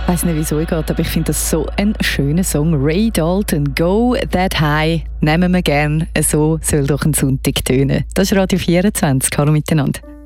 Ich weiss nicht, wieso ich gehe, aber ich finde das so ein schöner Song. Ray Dalton, «Go That High», nehmen wir gerne. So soll doch ein Sonntag tönen. Das ist Radio 24. Hallo miteinander.